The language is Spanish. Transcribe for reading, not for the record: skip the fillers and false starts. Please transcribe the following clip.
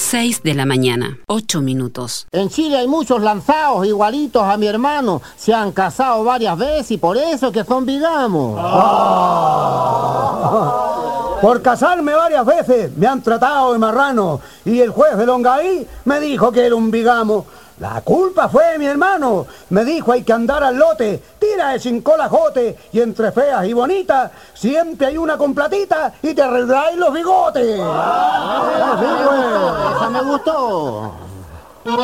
6 de la mañana, 8 minutos. En Chile hay muchos lanzados igualitos a mi hermano. Se han casado varias veces y por eso que son bigamos. Por casarme varias veces me han tratado de marrano y el juez de Longaví me dijo que era un bigamo. La culpa fue de mi hermano. Me dijo hay que andar al lote, tira de 5 lajotes y entre feas y bonitas siempre hay una con platita y te arregláis los bigotes. Esa me gustó.